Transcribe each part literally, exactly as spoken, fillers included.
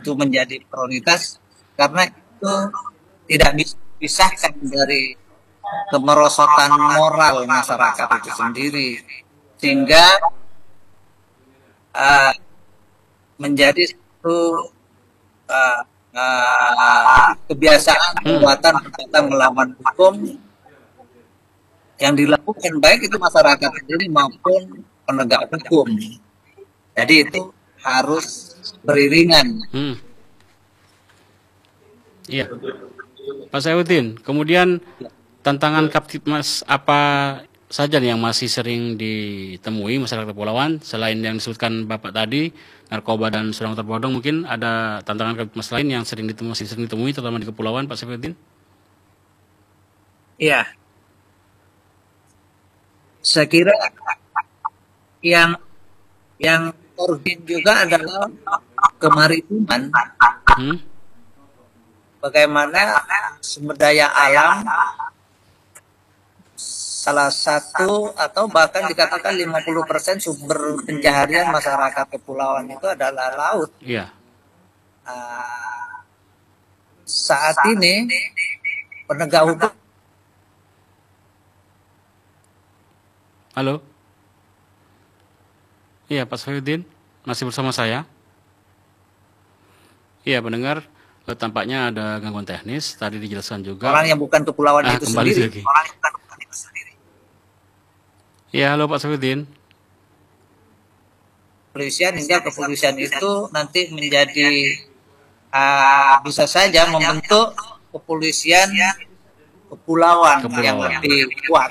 itu menjadi prioritas karena itu tidak bisa dipisahkan dari kemerosotan moral masyarakat itu sendiri, sehingga uh, menjadi satu uh, uh, kebiasaan perbuatan perbuatan melawan hukum yang dilakukan baik itu masyarakat sendiri maupun penegak hukum. Jadi itu harus beriringan. Hmm. Iya, Pak Saifuddin. Kemudian tantangan Kaptipmas apa saja nih yang masih sering ditemui masyarakat kepulauan selain yang disebutkan Bapak tadi, narkoba dan surang terbodong, mungkin ada tantangan Kaptipmas lain yang sering ditemui, masih sering ditemui terutama di kepulauan, Pak Saifuddin? Iya, saya kira yang yang urgent juga adalah kemaritiman. Hmm? Bagaimana sumber daya alam salah satu atau bahkan dikatakan lima puluh persen sumber pencaharian masyarakat kepulauan itu adalah laut. Iya. Uh, saat ini penegak hukum. Halo. Iya, Pak Saifuddin masih bersama saya. Iya, pendengar. Tampaknya ada gangguan teknis, tadi dijelaskan juga. Orang yang bukan kepulauan ah, itu kembali sendiri. Lagi. Orang yang bukan kepulauan itu sendiri. Ya, halo Pak Saifuddin. Kepolisian hingga kepolisian itu nanti menjadi uh, bisa saja membentuk kepolisian kepulauan, kepulauan yang lebih kuat.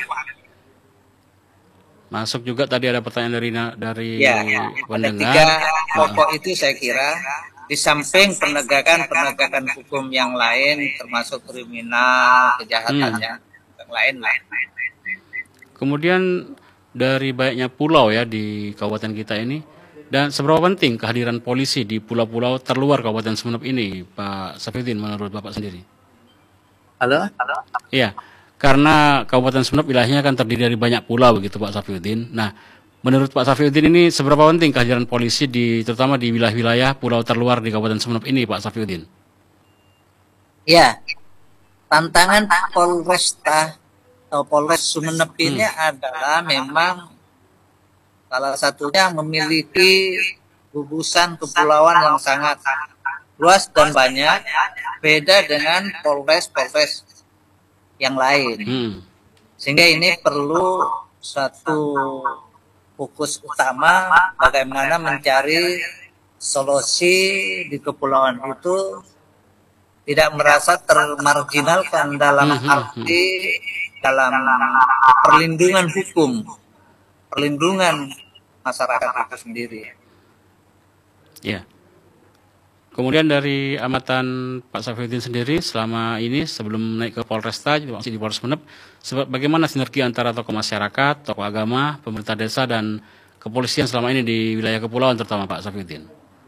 Masuk juga tadi ada pertanyaan dari dari ya, ya. pendengar. Ada tiga pokok uh. itu saya kira. Di samping penegakan-penegakan hukum yang lain, termasuk kriminal, kejahatan hmm. yang lain-lain. Kemudian dari banyaknya pulau ya di kabupaten kita ini, dan seberapa penting kehadiran polisi di pulau-pulau terluar Kabupaten Sumeneb ini, Pak Saifuddin, menurut Bapak sendiri? Halo? Halo? Iya, karena Kabupaten Sumeneb wilayahnya kan terdiri dari banyak pulau begitu Pak Saifuddin. Nah, menurut Pak Saifuddin ini seberapa penting kehadiran polisi di terutama di wilayah-wilayah pulau terluar di Kabupaten Sumeneb ini, Pak Saifuddin? Ya, tantangan Polresta atau Polres Sumeneb ini hmm. adalah memang salah satunya memiliki gugusan kepulauan yang sangat luas dan banyak, beda dengan Polres-Polres yang lain. Hmm. Sehingga ini perlu satu fokus utama bagaimana mencari solusi di kepulauan itu tidak merasa termarginalkan dalam arti dalam perlindungan hukum, perlindungan masyarakat itu sendiri. Ya. Kemudian dari amatan Pak Saifuddin sendiri selama ini sebelum naik ke Polresta masih di Polres Sumeneb, bagaimana sinergi antara tokoh masyarakat, tokoh agama, pemerintah desa dan kepolisian selama ini di wilayah kepulauan terutama Pak Saifuddin?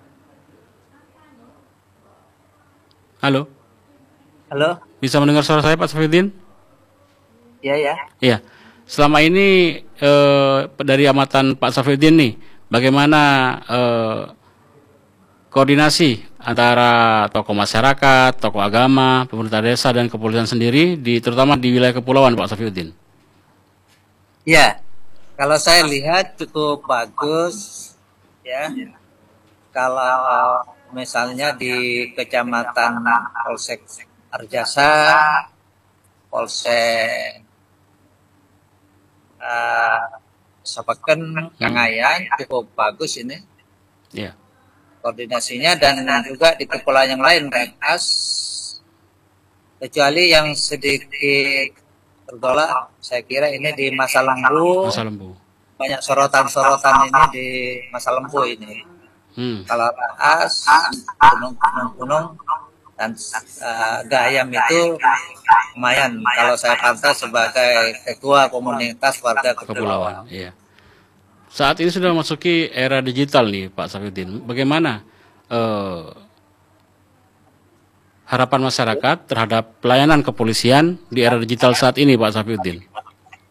Halo? Halo? Bisa mendengar suara saya Pak Saifuddin? Iya ya. Iya. Selama ini eh, dari amatan Pak Saifuddin nih, bagaimana eh, koordinasi antara tokoh masyarakat, tokoh agama, pemerintah desa dan kepolisian sendiri di terutama di wilayah kepulauan Pak Saifuddin? Ya, kalau saya lihat cukup bagus ya. Kalau misalnya di Kecamatan Polsek Arjasa, Polsek uh, Sapaken, Kangayan cukup bagus ini. Ya. Koordinasinya dan juga di kepulauan yang lain Rengas, kecuali yang sedikit tergolak saya kira ini di Masa Lembu. Masa Lembu. Banyak sorotan-sorotan ini di Masa Lembu ini. Hmm. Kalau Rengas, gunung-gunung dan uh, Gayam itu lumayan kalau saya pantau sebagai ketua komunitas warga kepulauan. Iya. Saat ini sudah memasuki era digital nih Pak Saifuddin. Bagaimana eh, harapan masyarakat terhadap pelayanan kepolisian di era digital saat ini Pak Saifuddin?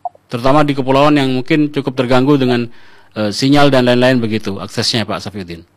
Terutama di kepulauan yang mungkin cukup terganggu dengan eh, sinyal dan lain-lain begitu aksesnya Pak Saifuddin.